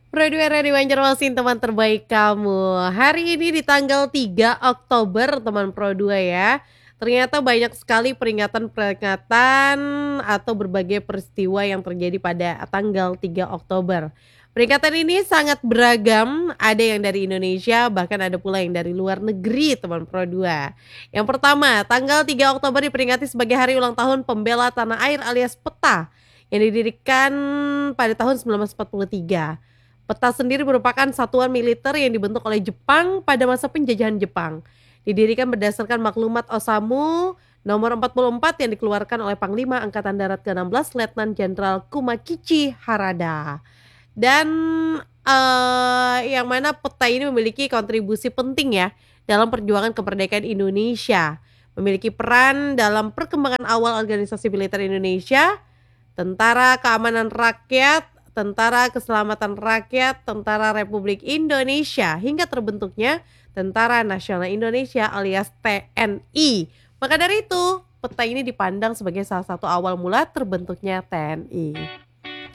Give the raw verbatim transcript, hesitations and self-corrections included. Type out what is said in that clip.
Pro dua Radio Banjarmasin, teman terbaik kamu. Hari ini di tanggal tiga Oktober, teman Pro dua ya. Ternyata banyak sekali peringatan-peringatan atau berbagai peristiwa yang terjadi pada tanggal tiga Oktober. Peringatan ini sangat beragam, ada yang dari Indonesia, bahkan ada pula yang dari luar negeri, teman Pro dua. Yang pertama, tanggal tiga Oktober diperingati sebagai hari ulang tahun pembela tanah air alias PETA yang didirikan pada tahun seribu sembilan ratus empat puluh tiga. Peta sendiri merupakan satuan militer yang dibentuk oleh Jepang pada masa penjajahan Jepang. Didirikan berdasarkan maklumat Osamu nomor empat puluh empat yang dikeluarkan oleh Panglima Angkatan Darat ke enam belas Letnan Jenderal Kumakichi Harada. Dan eh, yang mana peta ini memiliki kontribusi penting ya dalam perjuangan kemerdekaan Indonesia. Memiliki peran dalam perkembangan awal organisasi militer Indonesia, Tentara Keamanan Rakyat, Tentara Keselamatan Rakyat, Tentara Republik Indonesia, hingga terbentuknya Tentara Nasional Indonesia alias T N I. Maka dari itu, peta ini dipandang sebagai salah satu awal mula terbentuknya T N I.